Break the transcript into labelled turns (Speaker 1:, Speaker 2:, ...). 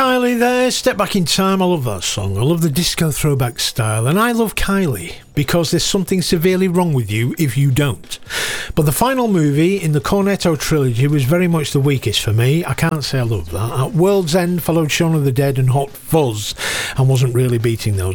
Speaker 1: Kylie there, Step Back in Time. I love that song. I love the disco throwback style, and I love Kylie because there's something severely wrong with you if you don't. But the final movie in the Cornetto trilogy was very much the weakest for me. I can't say I love that. At World's End followed Shaun of the Dead and Hot Fuzz and wasn't really beating those.